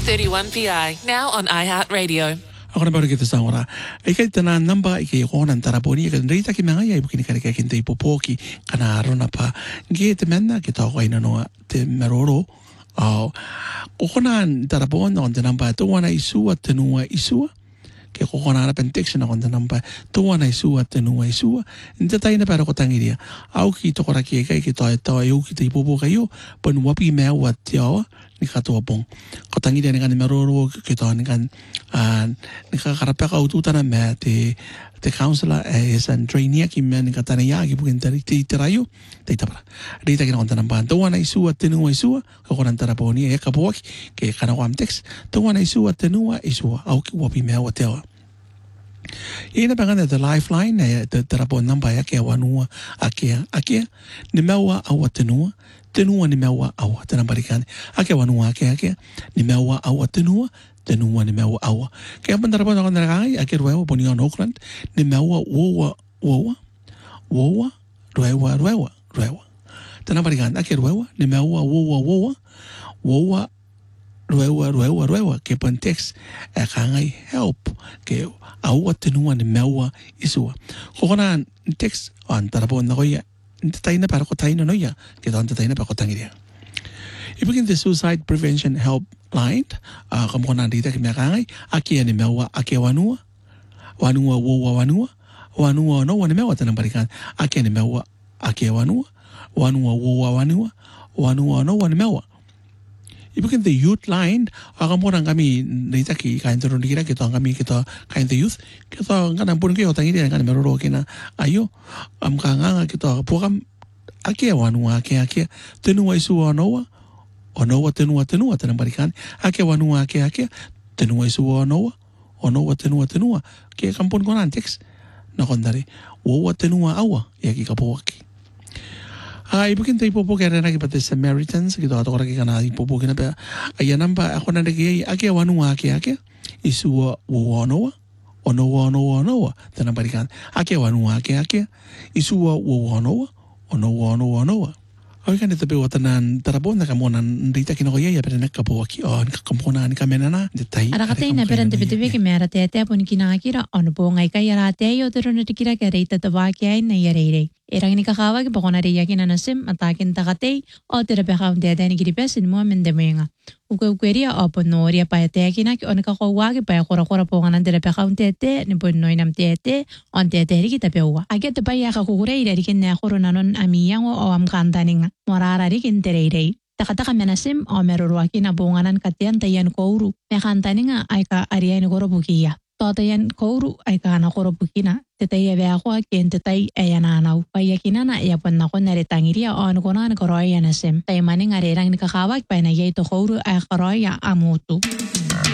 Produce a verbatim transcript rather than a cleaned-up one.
thirty-one P I, now on iHeartRadio. Ako na baru kita sangora. Ika tana namba ika yokonan taraponi ika rita ki mga ya ibukini kare kaya kinta ipopoki kana arona pa. Nge te menna kita ako ay nanoa te meroro. Au kokonan tarapon na konta namba tuwa na isua tenua isua. Kaya kokonan na penteksyon na konta namba tuwa na isua tenua isua. Nta tayo na para ko tangiria. Au ki tokora ki ika kita ito ayo kita ipopo kayo panuwapi mewa tiawa. Ni katuwa pong kotangi dia dengan meroro kita dengan ni kakarape ka ututa na me te te counselor es and trainee ki me ni katana ya ki bukin tari te terayo te tapra rita ki na konta na banto wana isua tenua isua ko konan taraponi e kapoki ke kana wam text to wana isua tenua isua au ki wapi me wa tewa ina pangana the lifeline te tarapon namba ya ke wanua akia akia ni mewa au tenua tenua ni mewa awa tena barikan ake wanua ake ake ni mewa awa tenua tenua ni mewa awa kaya pandara pa na kai ake ruewa poni on Auckland ni mewa wowa wowa wowa ruewa ruewa ruewa tena barikan ake ruewa ni mewa wowa wowa wowa ruewa ruewa ruewa ke pantex akangai help ke awa tenua ni mewa isua kokona text on tarapon na koya tayo na para ko tayo na noya kita on tayo na para ko tangiria ibigin the suicide prevention helpline uh, kamu na dita kimakangay aki ani mewa aki wanua wanua wowa wanua wanua no wani mewa tanang balikan aki ani mewa aki wanua wanua wowa wanua wanua no wani mewa ibigin the youth line kamu na kami dita ki kain turun dikira kita kami kita kain the youth kita ngana pun kita tangiria ngana meroro kina ayo am kanga kita pokam ake wanua ake ake tenua isu onoa onoa tenua tenua tenang balikan ake wanua ake ake tenua isu onoa onoa tenua tenua ke kampun konan teks na kondari wowa tenua awa ya ki kapowaki ay bukin tayo popo kaya na kipate Samaritans kita ato kora kaya na popo kina pa ayan namba ako na nagay ake wanua ake ake isu wowa onoa onoa onoa onoa tenang balikan ake wanua ake ake isu wowa onoa onoa onoa onoa ay kan ito pewa tanan tarapon na kamonan rita kinokoya ya pero nagkapowaki o nakakampunan kamena na detay arakatay na pero tibitibi kimera tete pon kinakira ono po ngay kaya rate yo pero natikira kaya rita tabaki ay na yarere erang ni kakawag bako na riya kinanasim atakin takatay o terapekawang dede ni giripesin mo mendemenga ukawkweria o ponoria pa tete kinak o nakakawagi pa kora-kora po nga ng terapekawang tete ni ponoy nam tete on tete rikita pewa agad pa ya kakukuray rikin na kuro nanon amiyang o am kantaning morara rikin tererey takataka menasim o merurwaki na bunganan katian tayan kouru mekantani nga ay ka ariya ni koro bukiya totayan kouru ay ka na koro bukina tetay ya ako akin tetay ayananaw payakina na yapon na ko naritangiriya o ano ko na nakoroya nasim tay maning arirang nikakawag pa na yay to kouru ay koroya amutu